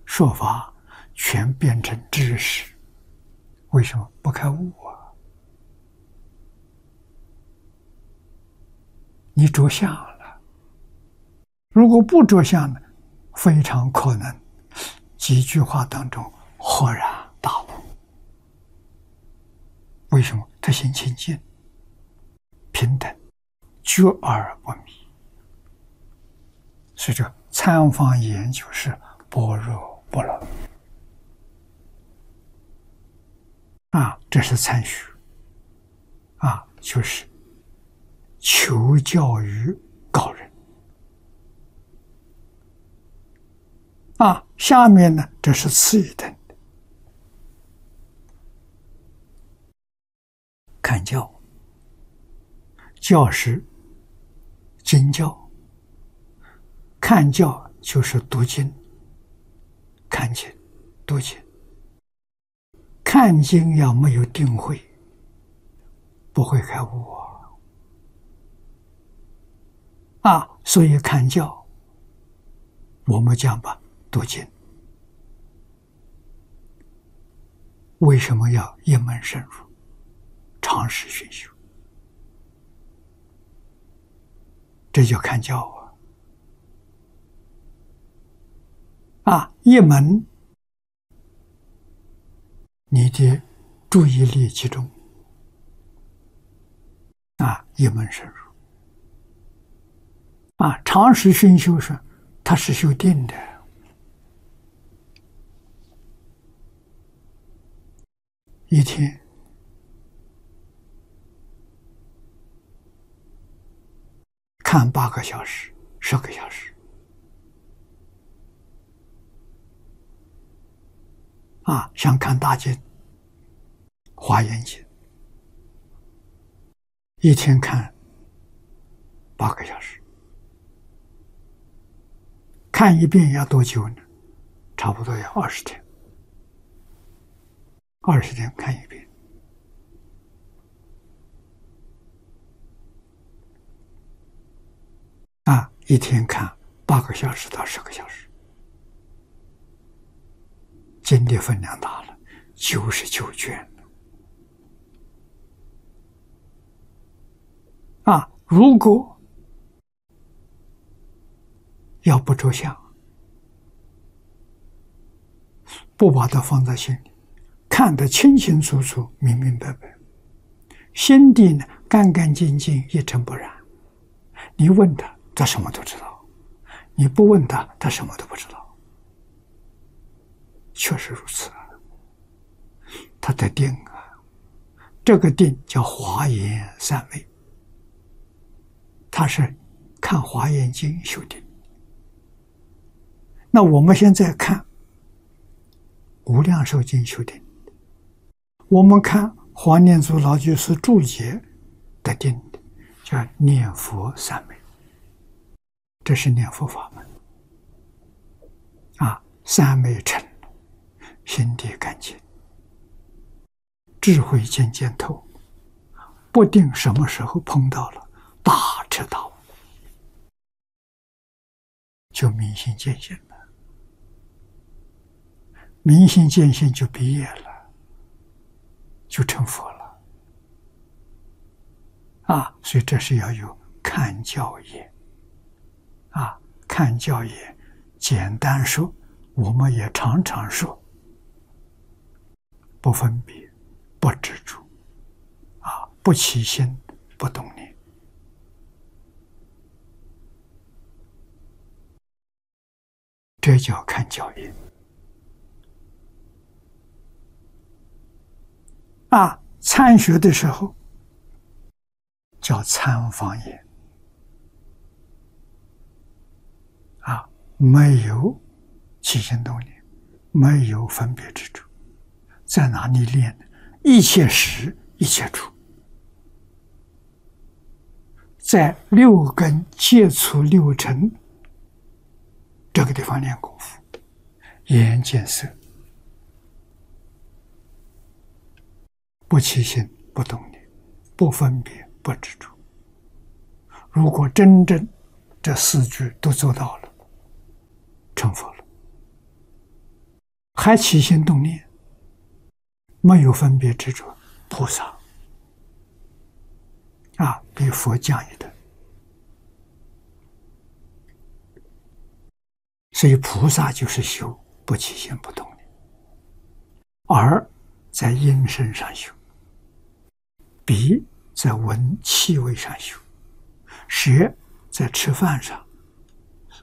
说法全变成知识，为什么不开悟啊？你着相了。如果不着相呢，非常可能几句话当中豁然大悟。为什么？他心清净、平等、觉而不迷。所以这参访研究是般若波罗这是参学就是求教于高人下面呢，这是次一等的看教，教是经教，看教就是读经、看经、读经。看经要没有定慧，不会开悟所以看教，我们讲吧，读经。为什么要一门深入，长时熏修？这叫看教一门，你的注意力集中一门深入长时熏修是它是修定的，一天看8个小时、10个小时像看大经、华严经，一天看8个小时，看一遍要多久呢？差不多要20天，20天看一遍。一天看8个小时到10个小时，经的分量大了，99卷如果要不着相，不把它放在心里，看得清清楚楚、明明白白，心地呢干干净净、一尘不染。你问他，他什么都知道；你不问他，他什么都不知道。确实如此他的定这个定叫华严三昧，他是看华严经修定。那我们现在看无量寿经修定，我们看黄念祖老居士注解的定叫念佛三昧，这是念佛法门三昧成了，心地干净，智慧渐渐透，不定什么时候碰到了大彻大悟，就明心见性了。明心见性就毕业了，就成佛了所以这是要有看教业看教业，简单说，我们也常常说，不分别，不执着不起心，不动念。这叫看教业参学的时候叫参访业没有起心动念，没有分别之处，在哪里练呢？一切时一切处，在6根接触6尘这个地方练功夫，眼见色，不起心，不动念，不分别，不执着。如果真正这4句都做到了，成佛了还起心动念，没有分别执着，菩萨比佛降一等。所以菩萨就是修不起心不动念，耳在音声上修，鼻在闻气味上修，舌在吃饭上